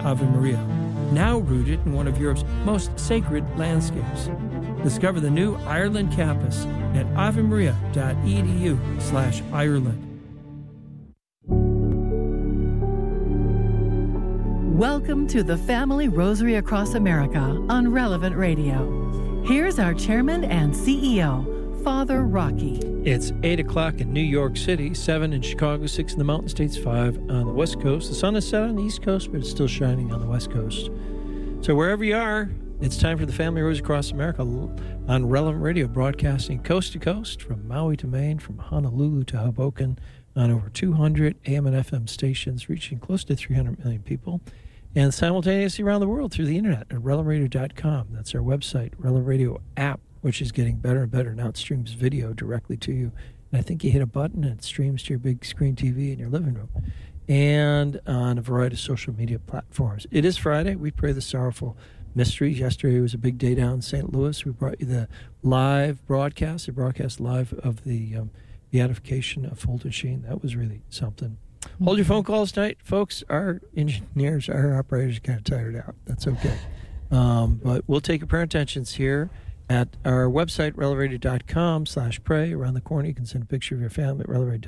Ave Maria, now rooted in one of Europe's most sacred landscapes. Discover the new Ireland campus at avemaria.edu/Ireland. Welcome to the Family Rosary Across America on Relevant Radio. Here's our chairman and CEO, Father Rocky. It's 8 o'clock in New York City, 7 in Chicago, 6 in the Mountain States, 5 on the West Coast. The sun is set on the East Coast, but it's still shining on the West Coast. So wherever you are, it's time for the Family Rosary Across America on Relevant Radio, broadcasting coast to coast, from Maui to Maine, from Honolulu to Hoboken, on over 200 AM and FM stations, reaching close to 300 million people, and simultaneously around the world through the internet at relevantradio.com. That's our website. Relevant Radio app, which is getting better and better. Now it streams video directly to you. And I think you hit a button and it streams to your big screen TV in your living room. And on a variety of social media platforms. It is Friday. We pray the sorrowful mysteries. Yesterday was a big day down in St. Louis. We brought you the live broadcast, the broadcast live of the beatification of Fulton Sheen. That was really something. Hold your phone calls tonight, folks. Our engineers, our operators are kind of tired out. That's okay. But we'll take your prayer intentions here at our website, relevantradio.com/pray. Around the corner, you can send a picture of your family at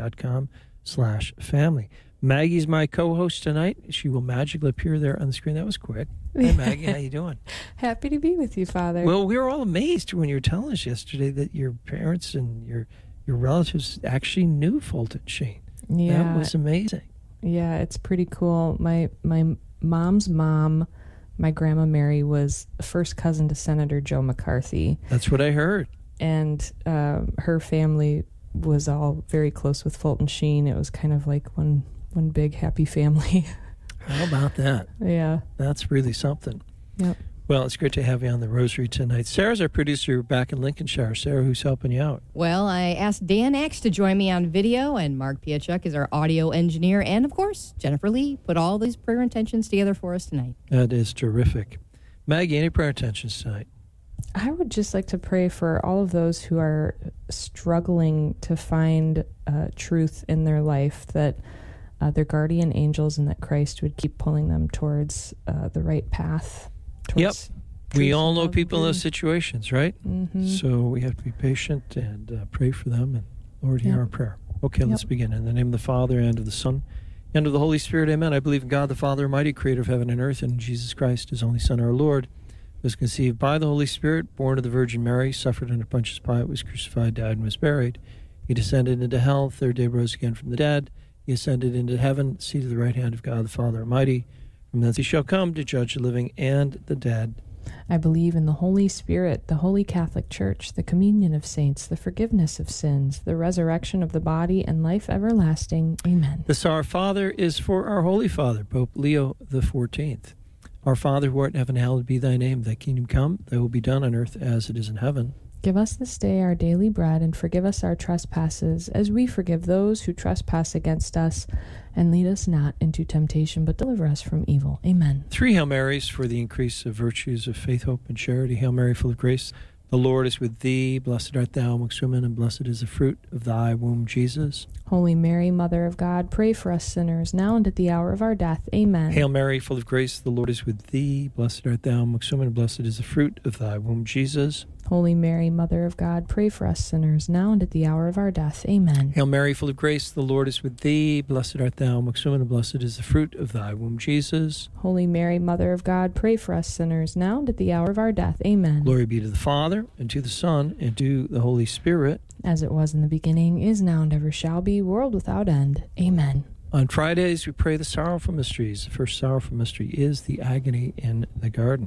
relevantradio.com/family. Maggie's my co-host tonight. She will magically appear there on the screen. That was quick. Hey, Maggie, how you doing? Happy to be with you, Father. Well, we were all amazed when you were telling us yesterday that your parents and your relatives actually knew Fulton Sheen. Yeah. That was amazing. Yeah, it's pretty cool. My mom's mom, my grandma Mary, was first cousin to Senator Joe McCarthy. That's what I heard. And her family was all very close with Fulton Sheen. It was kind of like one big happy family. How about that? Yeah. That's really something. Yep. Well, it's great to have you on the Rosary tonight. Sarah's our producer back in Lincolnshire. Sarah, who's helping you out? Well, I asked Dan X to join me on video, and Mark Piachuk is our audio engineer, and, of course, Jennifer Lee put all these prayer intentions together for us tonight. That is terrific. Maggie, any prayer intentions tonight? I would just like to pray for all of those who are struggling to find truth in their life, that their guardian angels and that Christ would keep pulling them towards the right path. Yep. We all know people in those situations, right? Mm-hmm. So we have to be patient and pray for them. And Lord, hear our prayer. Okay, let's begin. In the name of the Father, and of the Son, and of the Holy Spirit, amen. I believe in God the Father Almighty, creator of heaven and earth, and in Jesus Christ, his only Son, our Lord, who was conceived by the Holy Spirit, born of the Virgin Mary, suffered under Pontius Pilate, was crucified, died, and was buried. He descended into hell, third day rose again from the dead. He ascended into heaven, seated at the right hand of God the Father Almighty. From thence he shall come to judge the living and the dead. I believe in the Holy Spirit, the Holy Catholic Church, the communion of saints, the forgiveness of sins, the resurrection of the body, and life everlasting. Amen. This Our Father is for our Holy Father, Pope Leo XIV. Our Father, who art in heaven, hallowed be thy name. Thy kingdom come, thy will be done on earth as it is in heaven. Give us this day our daily bread, and forgive us our trespasses, as we forgive those who trespass against us. And lead us not into temptation, but deliver us from evil. Amen. 3 Hail Marys for the increase of virtues of faith, hope, and charity. Hail Mary, full of grace, the Lord is with thee. Blessed art thou amongst women, and blessed is the fruit of thy womb, Jesus. Holy Mary, Mother of God, pray for us sinners, now and at the hour of our death. Amen. Hail Mary, full of grace, the Lord is with thee. Blessed art thou amongst women, and blessed is the fruit of thy womb, Jesus. Holy Mary, Mother of God, pray for us sinners, now and at the hour of our death. Amen. Hail Mary, full of grace, the Lord is with thee. Blessed art thou amongst women, and blessed is the fruit of thy womb, Jesus. Holy Mary, Mother of God, pray for us sinners, now and at the hour of our death. Amen. Glory be to the Father, and to the Son, and to the Holy Spirit. As it was in the beginning, is now, and ever shall be, world without end. Amen. On Fridays, we pray the sorrowful mysteries. The first sorrowful mystery is the agony in the garden.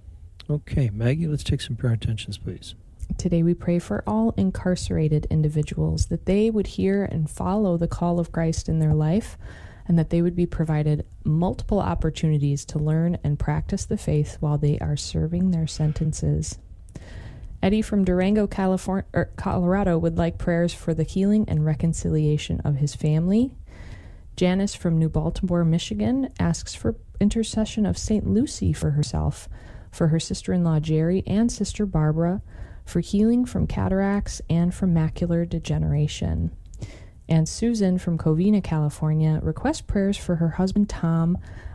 Okay, Maggie, let's take some prayer intentions, please. Today we pray for all incarcerated individuals, that they would hear and follow the call of Christ in their life, and that they would be provided multiple opportunities to learn and practice the faith while they are serving their sentences. Eddie from Durango, Colorado would like prayers for the healing and reconciliation of his family. Janice from New Baltimore, Michigan asks for intercession of St. Lucy for herself, for her sister-in-law Jerry and sister Barbara, for healing from cataracts and from macular degeneration. And Susan from Covina, California requests prayers for her husband Tom,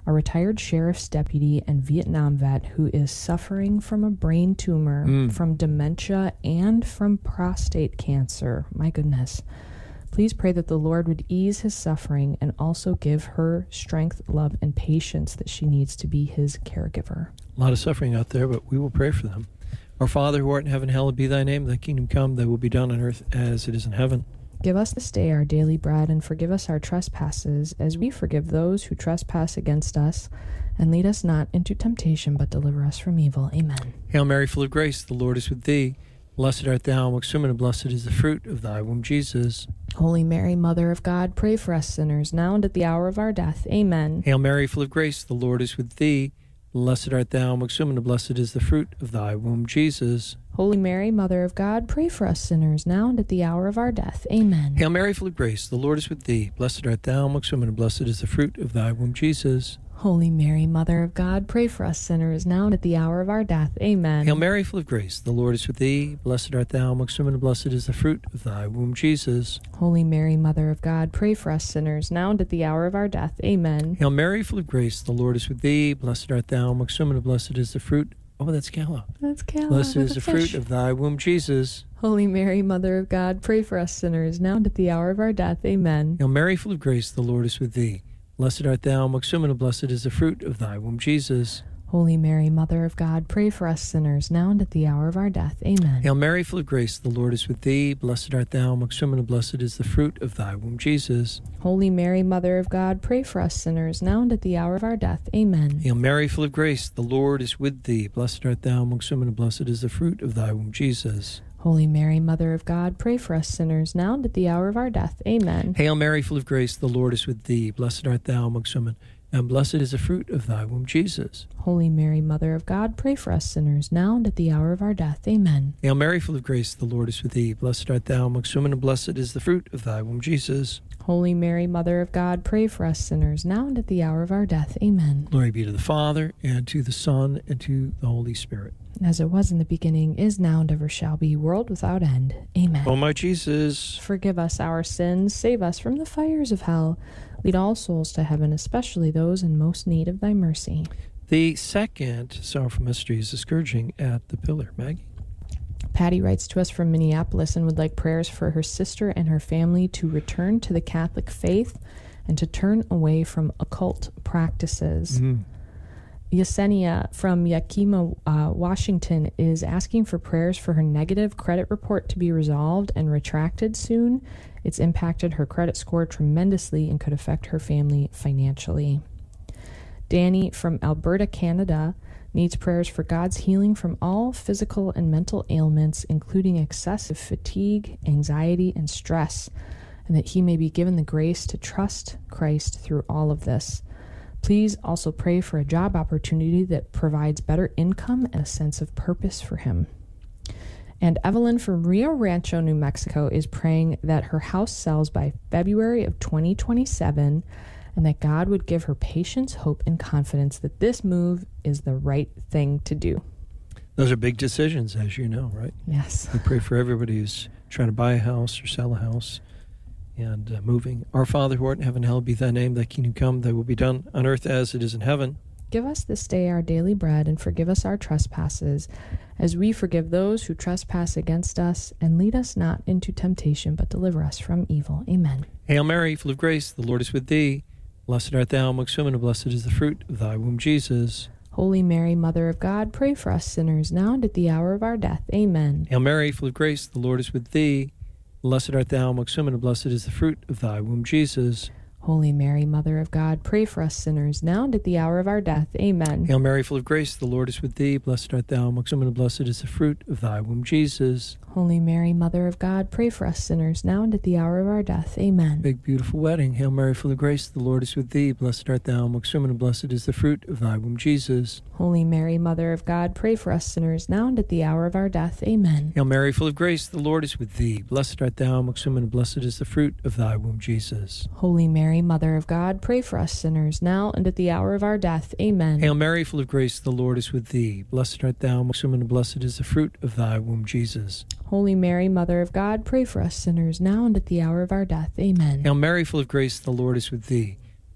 a retired sheriff's deputy and Vietnam vet who is suffering from a brain tumor, from dementia, and from prostate cancer. My goodness. Please pray that the Lord would ease his suffering and also give her strength, love, and patience that she needs to be his caregiver. A lot of suffering out there, but we will pray for them. Our Father who art in heaven, hallowed be thy name. Thy kingdom come, thy will be done on earth as it is in heaven. Give us this day our daily bread, and forgive us our trespasses, as we forgive those who trespass against us. And lead us not into temptation, but deliver us from evil. Amen. Hail Mary, full of grace, the Lord is with thee. Blessed art thou amongst women, and blessed is the fruit of thy womb, Jesus. Holy Mary, Mother of God, pray for us sinners, now and at the hour of our death. Amen. Hail Mary, full of grace, the Lord is with thee. Blessed art thou amongst women, and blessed is the fruit of thy womb, Jesus. Holy Mary, Mother of God, pray for us sinners, now and at the hour of our death. Amen. Hail Mary, full of grace, the Lord is with thee. Blessed art thou amongst women, and blessed is the fruit of thy womb, Jesus. Holy Mary, Mother of God, pray for us sinners, now and at the hour of our death. Amen. Hail Mary, full of grace, the Lord is with thee. Blessed art thou amongst women, and blessed is the fruit of thy womb, Jesus. Holy Mary, Mother of God, pray for us sinners, now and at the hour of our death. Amen. Hail Mary, full of grace, the Lord is with thee. Blessed art thou amongst women, and blessed is the fruit. Oh, that's Calla. That's Calla. Blessed is the fruit of thy womb, Jesus. Holy Mary, Mother of God, pray for us sinners, now and at the hour of our death. Amen. Hail Mary, full of grace, the Lord is with thee. Blessed art thou amongst women, and blessed is the fruit of thy womb, Jesus. Holy Mary, Mother of God, pray for us sinners, now and at the hour of our death. Amen. Hail Mary, full of grace, the Lord is with thee. Blessed art thou amongst women, and blessed is the fruit of thy womb, Jesus. Holy Mary, Mother of God, pray for us sinners, now and at the hour of our death. Amen. Hail Mary, full of grace, the Lord is with thee. Blessed art thou amongst women, and blessed is the fruit of thy womb, Jesus. Holy Mary, Mother of God, pray for us sinners, now and at the hour of our death. Amen. Hail Mary, full of grace, the Lord is with thee. Blessed art thou amongst women, and blessed is the fruit of thy womb, Jesus. Holy Mary, Mother of God, pray for us sinners, now and at the hour of our death. Amen. Hail Mary, full of grace, the Lord is with thee. Blessed art thou amongst women, and blessed is the fruit of thy womb, Jesus. Holy Mary, Mother of God, pray for us sinners, now and at the hour of our death. Amen. Glory be to the Father, and to the Son, and to the Holy Spirit. As it was in the beginning, is now, and ever shall be, world without end. Amen. O my Jesus, forgive us our sins, save us from the fires of hell, lead all souls to heaven, especially those in most need of thy mercy. The second sorrowful mystery is the scourging at the pillar. Maggie? Patty writes to us from Minneapolis and would like prayers for her sister and her family to return to the Catholic faith and to turn away from occult practices. Yesenia from Yakima, Washington, is asking for prayers for her negative credit report to be resolved and retracted soon. It's impacted her credit score tremendously and could affect her family financially. Danny from Alberta, Canada, needs prayers for God's healing from all physical and mental ailments, including excessive fatigue, anxiety, and stress, and that he may be given the grace to trust Christ through all of this. Please also pray for a job opportunity that provides better income and a sense of purpose for him. And Evelyn from Rio Rancho, New Mexico, is praying that her house sells by February of 2027 and that God would give her patience, hope, and confidence that this move is the right thing to do. Those are big decisions, as you know, right? Yes. We pray for everybody who's trying to buy a house or sell a house and moving. Our Father who art in heaven, hallowed be thy name. Thy kingdom come, thy will be done on earth as it is in heaven. Give us this day our daily bread, and forgive us our trespasses, as we forgive those who trespass against us. And lead us not into temptation, but deliver us from evil. Amen. Hail Mary, full of grace, the Lord is with thee. Blessed art thou amongst women, and blessed is the fruit of thy womb, Jesus. Holy Mary, Mother of God, pray for us sinners, now and at the hour of our death. Amen. Hail Mary, full of grace, the Lord is with thee. Blessed art thou amongst women, and blessed is the fruit of thy womb, Jesus. Holy Mary, Mother of God, pray for us sinners, now and at the hour of our death. Amen. Hail Mary, full of grace, the Lord is with thee. Blessed art thou amongst women, and blessed is the fruit of thy womb, Jesus. Holy Mary, Mother of God, pray for us sinners, now and at the hour of our death. Amen. Big, beautiful wedding. Hail Mary, full of grace, the Lord is with thee. Blessed art thou amongst women, and blessed is the fruit of thy womb, Jesus. Holy Mary, Mother of God, pray for us sinners, now and at the hour of our death. Amen. Hail Mary, full of grace, the Lord is with thee. Blessed art thou amongst women, and blessed is the fruit of thy womb, Jesus. Holy Mary, Mother of God, pray for us sinners, now and at the hour of our death. Amen. Hail Mary, full of grace, the Lord is with thee. Blessed art thou amongst women, and blessed is the fruit of thy womb, Jesus. Holy Mary, Mother of God, pray for us sinners, now and at the hour of our death. Amen. Hail Mary, full of grace, the Lord is with thee.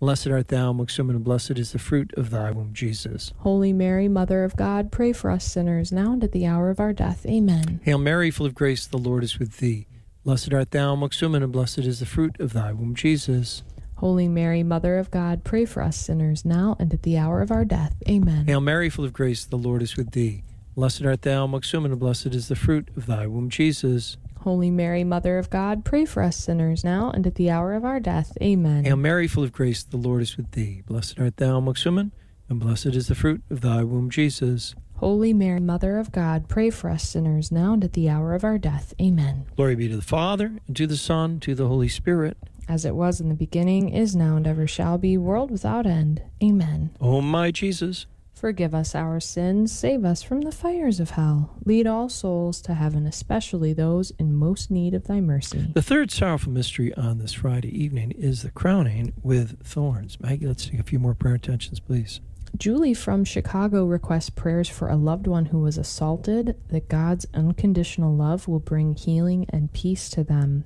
Blessed art thou amongst women, and blessed is the fruit of thy womb, Jesus. Holy Mary, Mother of God, pray for us sinners, now and at the hour of our death. Amen. Hail Mary, full of grace, the Lord is with thee. Blessed art thou amongst women, and blessed is the fruit of thy womb, Jesus. Holy Mary, Mother of God, pray for us sinners, now and at the hour of our death. Amen. Hail Mary, full of grace, the Lord is with thee. Blessed art thou amongst women, and blessed is the fruit of thy womb, Jesus. Holy Mary, Mother of God, pray for us sinners, now and at the hour of our death. Amen. Hail Mary, full of grace, the Lord is with thee. Blessed art thou amongst women, and blessed is the fruit of thy womb, Jesus. Holy Mary, Mother of God, pray for us sinners, now and at the hour of our death. Amen. Glory be to the Father, and to the Son, and to the Holy Spirit. As it was in the beginning, is now, and ever shall be, world without end. Amen. O my Jesus, forgive us our sins, save us from the fires of hell. Lead all souls to heaven, especially those in most need of thy mercy. the third sorrowful mystery on this Friday evening is the crowning with thorns. Maggie, let's take a few more prayer intentions, please. Julie from Chicago requests prayers for a loved one who was assaulted, that God's unconditional love will bring healing and peace to them.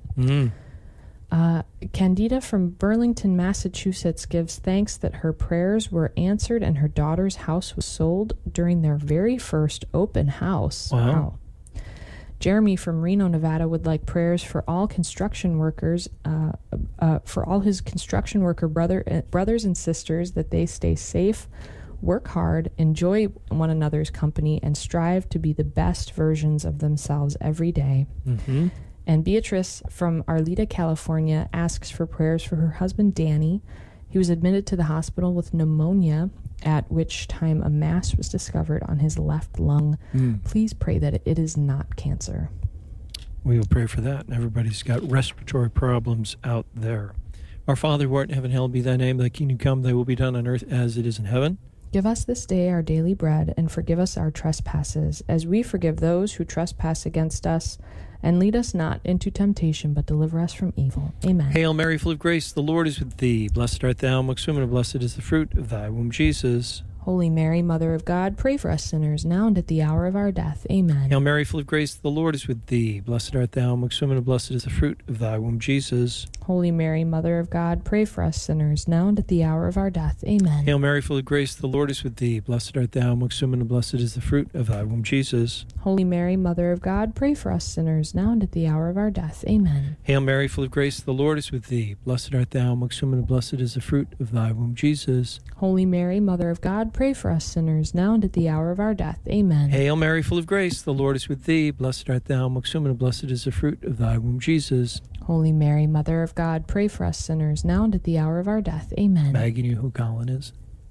Candida from Burlington, Massachusetts gives thanks that her prayers were answered and her daughter's house was sold during their very first open house. Wow. Jeremy from Reno, Nevada would like prayers for all construction workers, for all his construction worker brothers and sisters, that they stay safe, work hard, enjoy one another's company, and strive to be the best versions of themselves every day. Mm-hmm. And Beatrice from Arleta, California asks for prayers for her husband, Danny. He was admitted to the hospital with pneumonia, at which time a mass was discovered on his left lung. Please pray that it is not cancer. We will pray for that. And everybody's got respiratory problems out there. Our Father, who art in heaven, hallowed be thy name. Thy kingdom come, thy will be done on earth as it is in heaven. Give us this day our daily bread, and forgive us our trespasses, as we forgive those who trespass against us. And lead us not into temptation, but deliver us from evil. Amen. Hail Mary, full of grace, the Lord is with thee. Blessed art thou amongst women, and blessed is the fruit of thy womb, Jesus. Holy Mary, Mother of God, pray for us sinners, now and at the hour of our death. Amen. Hail Mary, full of grace, the Lord is with thee. Blessed art thou amongst women, and blessed is the fruit of thy womb, Jesus. Holy Mary, Mother of God, pray for us sinners, now and at the hour of our death. Amen. Hail Mary, full of grace, the Lord is with thee. Blessed art thou amongst women, and blessed is the fruit of thy womb, Jesus. Holy Mary, Mother of God, pray for us sinners, now and at the hour of our death. Amen. Hail Mary, full of grace, the Lord is with thee. Blessed art thou amongst women, and blessed is the fruit of thy womb, Jesus. Holy Mary, Mother of God, pray for us sinners, now and at the hour of our death. Amen. Hail Mary, full of grace, the Lord is with thee. Blessed art thou amongst women, and blessed is the fruit of thy womb, Jesus. Holy Mary, Mother of God, pray for us sinners, now and at the hour of our death. Amen. Maggie, you know who Colin is?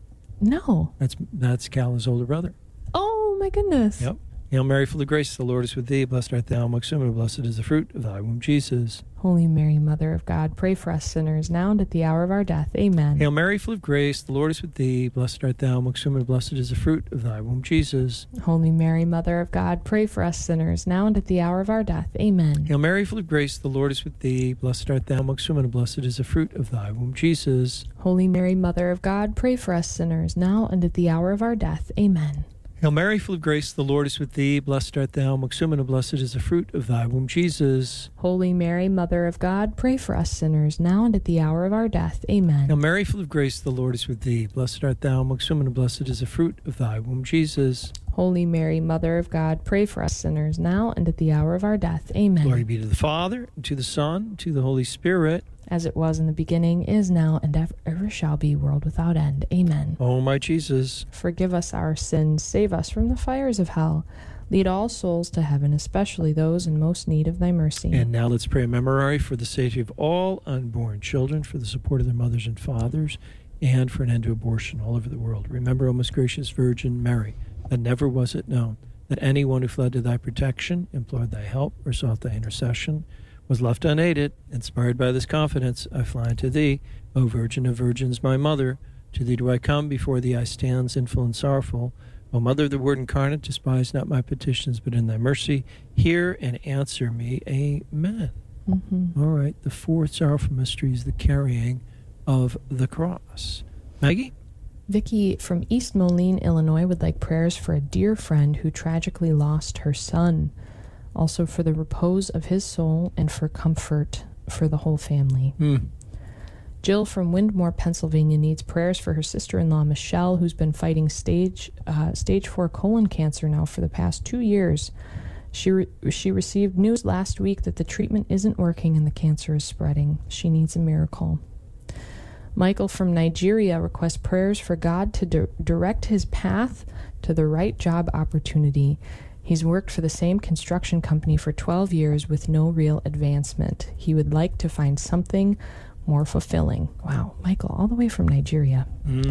No. That's Cal's older brother. Oh, my goodness. Yep. Hail Mary, full of grace, the Lord is with thee. Blessed art thou amongst women, and blessed is the fruit of thy womb, Jesus. Holy Mary, Mother of God, pray for us sinners, now and at the hour of our death. Amen. Hail Mary, full of grace, the Lord is with thee. Blessed art thou amongst women, and blessed is the fruit of thy womb, Jesus. Holy Mary, Mother of God, pray for us sinners, now and at the hour of our death. Amen. Hail Mary, full of grace, the Lord is with thee. Blessed art thou amongst women, and blessed is the fruit of thy womb, Jesus. Holy Mary, Mother of God, pray for us sinners, now and at the hour of our death. Amen. Hail Mary, full of grace, the Lord is with thee. Blessed art thou amongst women, and blessed is the fruit of thy womb, Jesus. Holy Mary, Mother of God, pray for us sinners, now and at the hour of our death. Amen. Hail Mary, full of grace, the Lord is with thee. Blessed art thou amongst women, and blessed is the fruit of thy womb, Jesus. Holy Mary, Mother of God, pray for us sinners, now and at the hour of our death. Amen. Glory be to the Father, and to the Son, and to the Holy Spirit. As it was in the beginning, is now, and ever shall be, world without end. Amen. O my Jesus, forgive us our sins, save us from the fires of hell. Lead all souls to heaven, especially those in most need of thy mercy. And now let's pray a memorare for the safety of all unborn children, for the support of their mothers and fathers, and for an end to abortion all over the world. Remember, O most gracious Virgin Mary, that never was it known that anyone who fled to thy protection, implored thy help, or sought thy intercession, was left unaided. Inspired by this confidence, I fly unto thee, O Virgin of Virgins, my Mother. To thee do I come, before thee I stand, sinful and sorrowful. O Mother of the Word incarnate, despise not my petitions, but in thy mercy hear and answer me. Amen. Mm-hmm. All right, the fourth sorrowful mystery is the carrying of the cross. Maggie? Vicky from East Moline, Illinois would like prayers for a dear friend who tragically lost her son. Also for the repose of his soul and for comfort for the whole family. Jill from Windmore, Pennsylvania needs prayers for her sister-in-law, Michelle, who's been fighting stage 4 colon cancer now for the past 2 years. She received news last week that the treatment isn't working and the cancer is spreading. She needs a miracle. Michael from Nigeria requests prayers for God to direct his path to the right job opportunity. He's worked for the same construction company for 12 years with no real advancement. He would like to find something more fulfilling. Wow, Michael, all the way from Nigeria.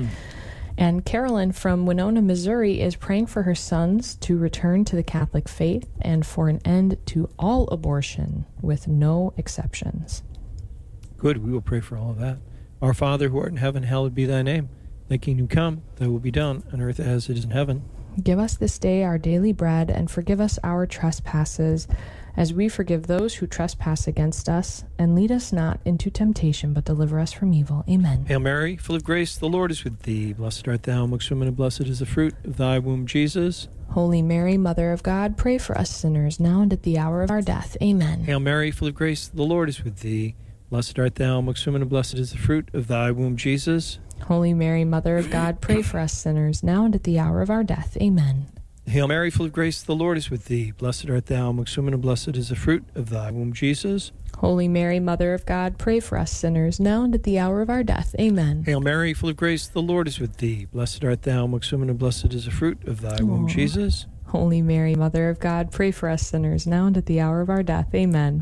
And Carolyn from Winona, Missouri is praying for her sons to return to the Catholic faith and for an end to all abortion with no exceptions. Good, we will pray for all of that. Our Father who art in heaven, hallowed be thy name. Thy kingdom come, thy will be done on earth as it is in heaven. Give us this day our daily bread, and forgive us our trespasses, as we forgive those who trespass against us. And lead us not into temptation, but deliver us from evil. Amen. Hail Mary, full of grace, the Lord is with thee. Blessed art thou amongst women, and blessed is the fruit of thy womb, Jesus. Holy Mary, Mother of God, pray for us sinners, now and at the hour of our death. Amen. Hail Mary, full of grace, the Lord is with thee. Blessed art thou amongst women, and blessed is the fruit of thy womb, Jesus. Holy Mary, Mother of God, pray for us sinners, now and at the hour of our death. Amen. Hail Mary, full of grace, the Lord is with thee. Blessed art thou amongst women, and blessed is the fruit of thy womb, Jesus. Holy Mary, Mother of God, pray for us sinners, now and at the hour of our death. Amen. Hail Mary, full of grace, the Lord is with thee. Blessed art thou amongst women, and blessed is the fruit of thy womb, Jesus. Holy Mary, Mother of God, pray for us sinners, now and at the hour of our death. Amen.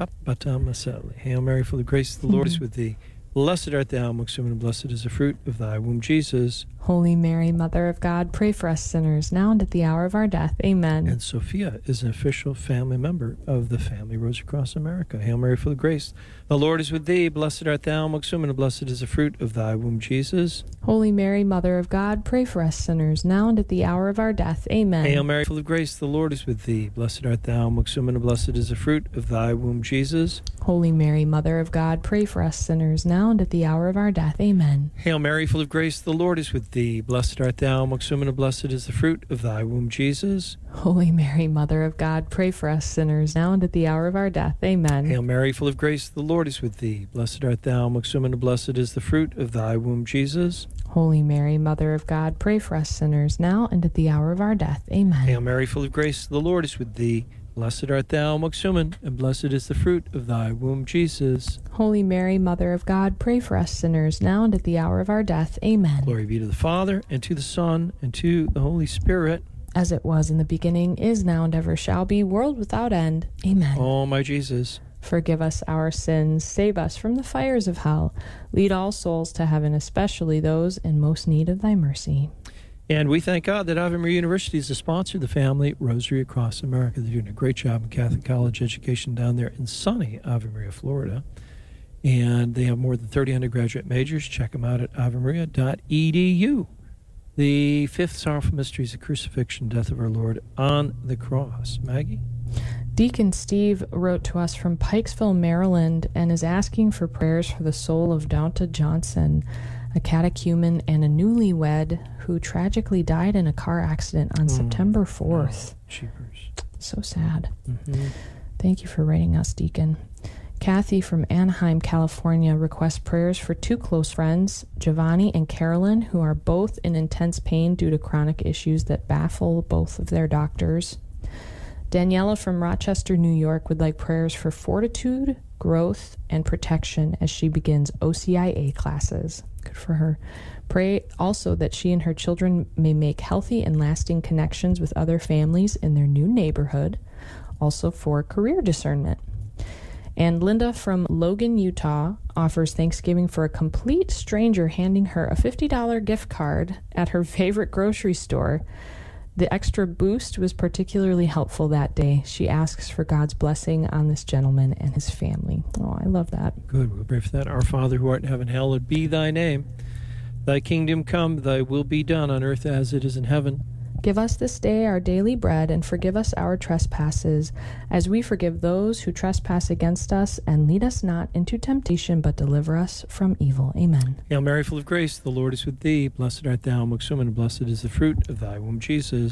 Hail Mary, full of grace, the Lord is with thee. Blessed art thou amongst women, and blessed is the fruit of thy womb, Jesus. Holy Mary, Mother of God, pray for us sinners, now and at the hour of our death. Amen. And Sophia is an official family member of the Family Rosary Across America. Hail Mary, full of grace, the Lord is with thee. Blessed art thou amongst women, and blessed is the fruit of thy womb, Jesus. Holy Mary, Mother of God, pray for us sinners, now and at the hour of our death. Amen. Hail Mary, full of grace, the Lord is with thee. Blessed art thou amongst women, and blessed is the fruit of thy womb, Jesus. Holy Mary, Mother of God, pray for us sinners, now and at the hour of our death. Amen. Hail Mary, full of grace, the Lord is with thee. Blessed art thou amongst women, and blessed is the fruit of thy womb, Jesus. Holy Mary, Mother of God, pray for us sinners, now and at the hour of our death. Amen. Hail Mary, full of grace, the Lord is with thee. Blessed art thou amongst women, and blessed is the fruit of thy womb, Jesus. Holy Mary, Mother of God, pray for us sinners, now and at the hour of our death. Amen. Hail Mary, full of grace, the Lord is with thee. Blessed art thou amongst women, and blessed is the fruit of thy womb, Jesus. Holy Mary, Mother of God, pray for us sinners, now and at the hour of our death. Amen. Glory be to the Father, and to the Son, and to the Holy Spirit. As it was in the beginning, is now, and ever shall be, world without end. Amen. O my Jesus, forgive us our sins, save us from the fires of hell, lead all souls to heaven, especially those in most need of thy mercy. And we thank God that Ave Maria University is the sponsor of the Family Rosary Across America. They're doing a great job in Catholic college education down there in sunny Ave Maria, Florida. And they have more than 30 undergraduate majors. Check them out at avemaria.edu. The fifth sorrowful mystery is the crucifixion, death of our Lord on the cross. Maggie? Deacon Steve wrote to us from Pikesville, Maryland, and is asking for prayers for the soul of Downta Johnson, a catechumen and a newlywed who tragically died in a car accident on September 4th. Cheapers. So sad. Mm-hmm. Thank you for writing us, Deacon. Kathy from Anaheim, California requests prayers for two close friends, Giovanni and Carolyn, who are both in intense pain due to chronic issues that baffle both of their doctors. Daniela from Rochester, New York would like prayers for fortitude, growth, and protection as she begins OCIA classes. Good for her. Pray also that she and her children may make healthy and lasting connections with other families in their new neighborhood, also for career discernment. And Linda from Logan, Utah offers thanksgiving for a complete stranger handing her a $50 gift card at her favorite grocery store. The extra boost was particularly helpful that day. She asks for God's blessing on this gentleman and his family. Oh, I love that. Good. We'll pray for that. Our Father who art in heaven, hallowed be thy name. Thy kingdom come, thy will be done on earth as it is in heaven. Give us this day our daily bread, and forgive us our trespasses, as we forgive those who trespass against us. And lead us not into temptation, but deliver us from evil. Amen. Hail Mary, full of grace, the Lord is with thee. Blessed art thou amongst women, and blessed is the fruit of thy womb, Jesus.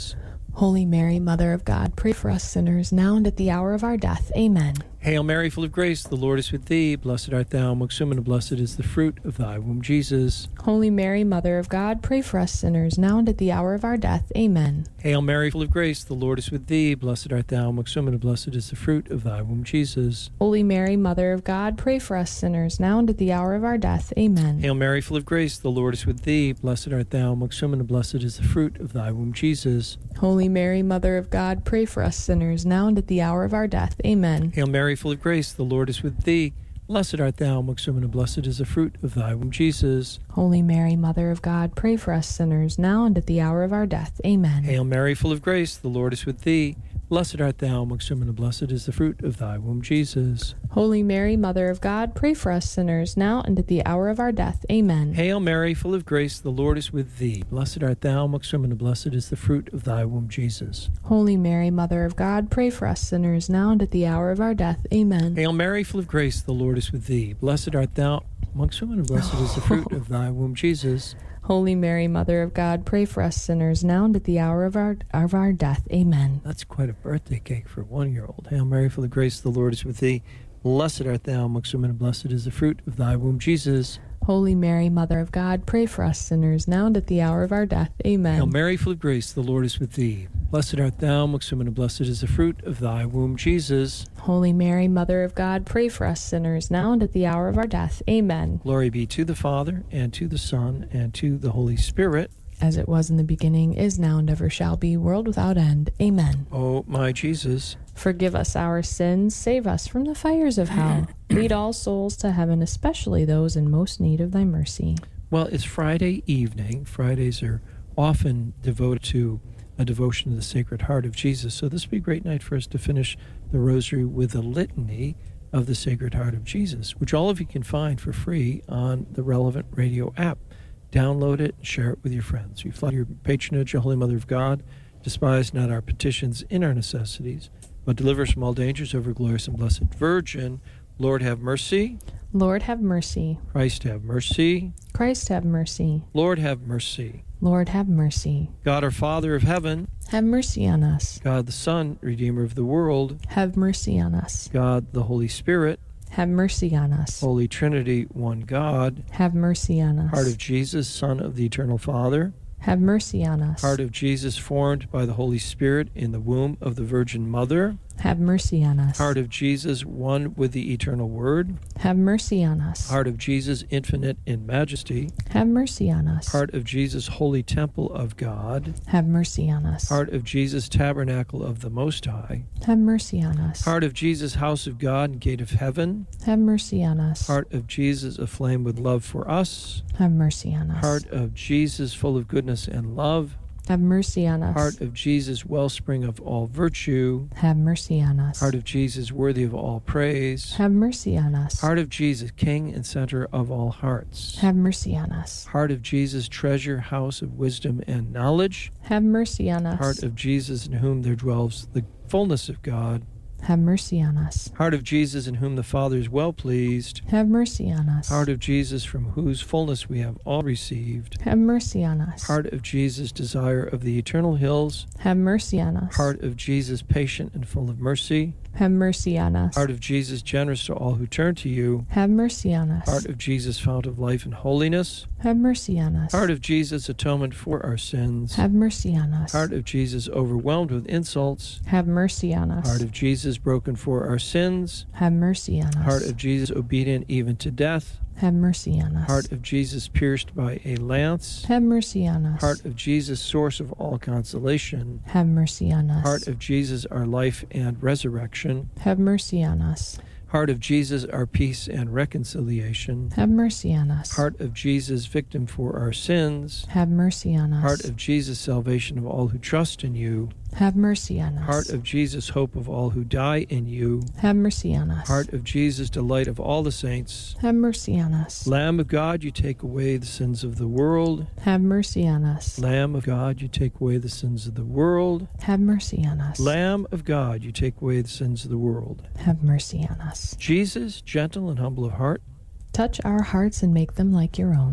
Holy Mary, Mother of God, pray for us sinners, now and at the hour of our death. Amen. Hail Mary, full of grace, the Lord is with thee. Blessed art thou amongst women, and blessed is the fruit of thy womb, Jesus. Holy Mary, Mother of God, pray for us sinners, now and at the hour of our death. Amen. Hail Mary, full of grace, the Lord is with thee. Blessed art thou amongst women, and blessed is the fruit of thy womb, Jesus. Holy Mary, Mother of God, pray for us sinners, now and at the hour of our death. Amen. Hail Mary, full of grace, the Lord is with thee. Blessed art thou amongst women, and blessed is the fruit of thy womb, Jesus. Holy Mary, Mother of God, pray for us sinners, now and at the hour of our death. Amen. Hail Mary, full of grace, the Lord is with thee. Blessed art thou amongst women, and blessed is the fruit of thy womb, Jesus. Holy Mary, Mother of God, pray for us sinners, now and at the hour of our death. Amen. Hail Mary, full of grace, the Lord is with thee. Blessed art thou amongst women, and blessed is the fruit of thy womb, Jesus. Holy Mary, Mother of God, pray for us sinners, now and at the hour of our death. Amen. Hail Mary, full of grace, the Lord is with thee. Blessed art thou amongst women, and blessed is the fruit of thy womb, Jesus. Holy Mary, Mother of God, pray for us sinners, now and at the hour of our death. Amen. Hail Mary, full of grace, the Lord is with thee. Blessed art thou amongst women, and blessed is the fruit of thy womb, Jesus. Holy Mary, Mother of God, pray for us sinners, now and at the hour of our death. Amen. That's quite a birthday cake for a 1-year-old. Hail Mary, full of grace, the Lord is with thee. Blessed art thou amongst women, and blessed is the fruit of thy womb, Jesus. Holy Mary, Mother of God, pray for us sinners, now and at the hour of our death. Amen. Hail Mary, full of grace, the Lord is with thee. Blessed art thou amongst women, and blessed is the fruit of thy womb, Jesus. Holy Mary, Mother of God, pray for us sinners, now and at the hour of our death. Amen. Glory be to the Father, and to the Son, and to the Holy Spirit. As it was in the beginning, is now, and ever shall be, world without end. Amen. O my Jesus, forgive us our sins, save us from the fires of hell. Lead all souls to heaven, especially those in most need of thy mercy. Well, it's Friday evening. Fridays are often devoted to a devotion to the Sacred Heart of Jesus. So this would be a great night for us to finish the rosary with a litany of the Sacred Heart of Jesus, which all of you can find for free on the Relevant Radio app. Download it and share it with your friends. We fly your patronage, O Holy Mother of God. Despise not our petitions in our necessities, but deliver us from all dangers, ever glorious and blessed Virgin. Lord, have mercy. Lord, have mercy. Christ, have mercy. Christ, have mercy. Lord, have mercy. Lord, have mercy. God, our Father of heaven, have mercy on us. God, the Son, Redeemer of the world, have mercy on us. God, the Holy Spirit, have mercy on us. Holy Trinity, one God, have mercy on us. Heart of Jesus, Son of the Eternal Father, have mercy on us. Heart of Jesus, formed by the Holy Spirit in the womb of the Virgin Mother, have mercy on us. Heart of Jesus, one with the Eternal Word, have mercy on us. Heart of Jesus, infinite in majesty, have mercy on us. Heart of Jesus, holy temple of God, have mercy on us. Heart of Jesus, tabernacle of the Most High, have mercy on us. Heart of Jesus, house of God and gate of heaven, have mercy on us. Heart of Jesus, aflame with love for us, have mercy on us. Heart of Jesus, full of goodness and love, have mercy on us. Heart of Jesus, wellspring of all virtue, have mercy on us. Heart of Jesus, worthy of all praise, have mercy on us. Heart of Jesus, King and center of all hearts, have mercy on us. Heart of Jesus, treasure, house of wisdom and knowledge, have mercy on us. Heart of Jesus, in whom there dwells the fullness of God, have mercy on us. Heart of Jesus, in whom the Father is well pleased, have mercy on us. Heart of Jesus, from whose fullness we have all received, have mercy on us. Heart of Jesus, desire of the eternal hills, have mercy on us. Heart of Jesus, patient and full of mercy, have mercy on us. Heart of Jesus, generous to all who turn to you, have mercy on us. Heart of Jesus, fount of life and holiness, have mercy on us. Heart of Jesus, atonement for our sins, have mercy on us. Heart of Jesus, overwhelmed with insults, have mercy on us. Heart of Jesus, broken for our sins, have mercy on us. Heart of Jesus, obedient even to death, have mercy on us. Heart of Jesus, pierced by a lance, have mercy on us. Heart of Jesus, source of all consolation, have mercy on us. Heart of Jesus, our life and resurrection, have mercy on us. Heart of Jesus, our peace and reconciliation, have mercy on us. Heart of Jesus, victim for our sins, have mercy on us. Heart of Jesus, salvation of all who trust in you, have mercy on us. Heart of Jesus, hope of all who die in you, have mercy on us. Heart of Jesus, delight of all the saints, have mercy on us. Lamb of God, you take away the sins of the world, have mercy on us. Lamb of God, you take away the sins of the world, have mercy on us. Lamb of God, you take away the sins of the world, have mercy on us. Jesus, gentle and humble of heart, touch our hearts and make them like your own.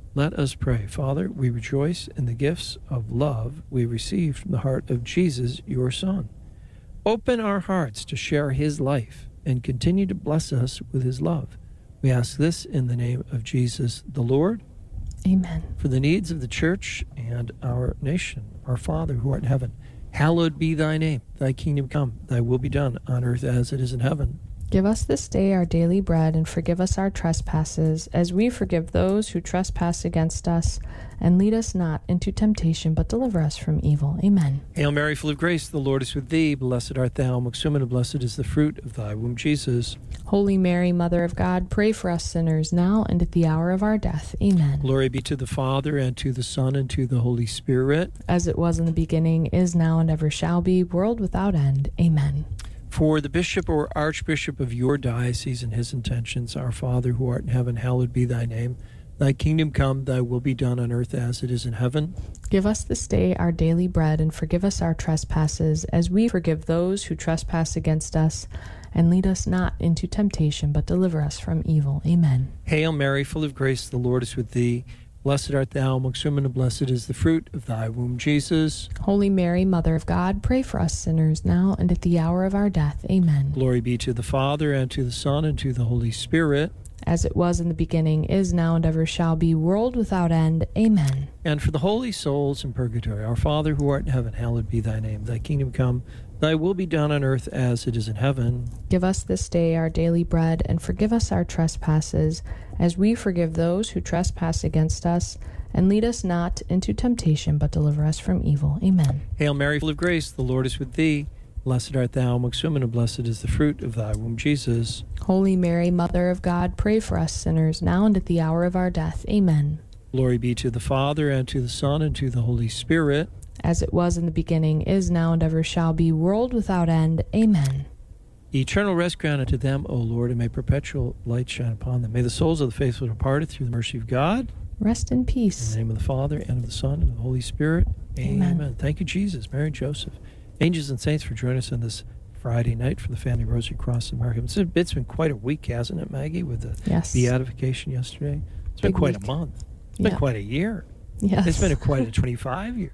Let us pray. Father, we rejoice in the gifts of love we received from the heart of Jesus, your Son. Open our hearts to share his life and continue to bless us with his love. We ask this in the name of Jesus the Lord. Amen. For the needs of the church and our nation, our Father who art in heaven, hallowed be thy name. Thy kingdom come, thy will be done on earth as it is in heaven. Give us this day our daily bread, and forgive us our trespasses, as we forgive those who trespass against us. And lead us not into temptation, but deliver us from evil. Amen. Hail Mary, full of grace, the Lord is with thee. Blessed art thou amongst women, and blessed is the fruit of thy womb, Jesus. Holy Mary, Mother of God, pray for us sinners, now and at the hour of our death. Amen. Glory be to the Father, and to the Son, and to the Holy Spirit. As it was in the beginning, is now, and ever shall be, world without end. Amen. For the bishop or archbishop of your diocese and his intentions, our Father who art in heaven, hallowed be thy name. Thy kingdom come, thy will be done on earth as it is in heaven. Give us this day our daily bread, and forgive us our trespasses, as we forgive those who trespass against us. And lead us not into temptation, but deliver us from evil. Amen. Hail Mary, full of grace, the Lord is with thee. Blessed art thou amongst women, and blessed is the fruit of thy womb, Jesus. Holy Mary, Mother of God, pray for us sinners, now and at the hour of our death. Amen. Glory be to the Father, and to the Son, and to the Holy Spirit. As it was in the beginning, is now, and ever shall be, world without end. Amen. And for the holy souls in purgatory, our Father who art in heaven, hallowed be thy name. Thy kingdom come, thy will be done on earth as it is in heaven. Give us this day our daily bread, and forgive us our trespasses, as we forgive those who trespass against us. And lead us not into temptation, but deliver us from evil. Amen. Hail Mary, full of grace, the Lord is with thee. Blessed art thou amongst women, and blessed is the fruit of thy womb, Jesus. Holy Mary, Mother of God, pray for us sinners, now and at the hour of our death. Amen. Glory be to the Father, and to the Son, and to the Holy Spirit. As it was in the beginning, is now, and ever shall be, world without end. Amen. Eternal rest grant unto them, O Lord, and may perpetual light shine upon them. May the souls of the faithful departed through the mercy of God. Rest in peace. In the name of the Father, and of the Son, and of the Holy Spirit. Amen. Thank you, Jesus, Mary, and Joseph, angels and saints, for joining us on this Friday night for the Family Rosary Cross America. It's been quite a week, hasn't it, Maggie, with the beatification yesterday? It's been quite a month. It's been quite a year. Yes. It's been quite a 25 years.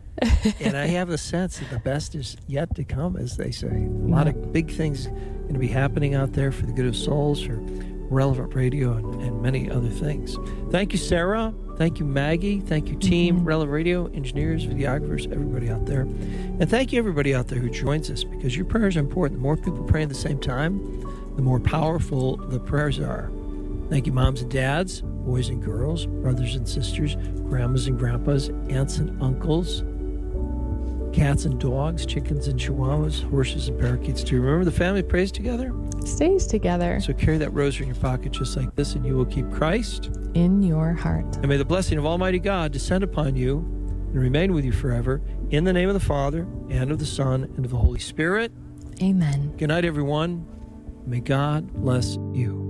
And I have a sense that the best is yet to come, as they say. A lot of big things going to be happening out there for the good of souls, for Relevant Radio, and many other things. Thank you, Sarah. Thank you, Maggie. Thank you, team, Relevant Radio, engineers, videographers, everybody out there. And thank you, everybody out there who joins us, because your prayers are important. The more people pray at the same time, the more powerful the prayers are. Thank you, moms and dads, boys and girls, brothers and sisters, grandmas and grandpas, aunts and uncles, cats and dogs, chickens and chihuahuas, horses and parakeets too. Remember, the family prays together? Stays together. So carry that rosary in your pocket just like this, and you will keep Christ in your heart. And may the blessing of Almighty God descend upon you and remain with you forever. In the name of the Father, and of the Son, and of the Holy Spirit. Amen. Good night, everyone. May God bless you.